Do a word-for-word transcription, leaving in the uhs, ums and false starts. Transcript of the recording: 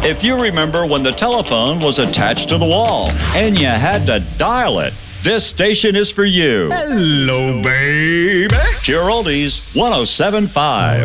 If you remember when the telephone was attached to the wall and you had to dial it, this station is for you. Hello, baby. Pure Oldies one oh seven point five.